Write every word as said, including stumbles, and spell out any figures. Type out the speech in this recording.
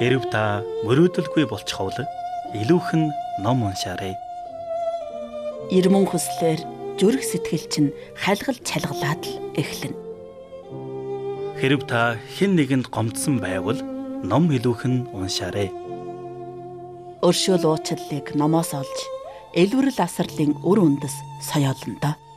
Хэрв та мөрөөдөлгүй болчихвол илүүхэн ном уншаарай. Ирмэн хүслээр зүрх сэтгэл чинь хайлгал чалгалаад л эхлэнэ. Хэрв та хэн нэгэнд гомдсон байвал ном илүүхэн уншаарай. Өршөөл уучлалыг номоос олж элвэрэл асарлын үр үндэс соёолондоо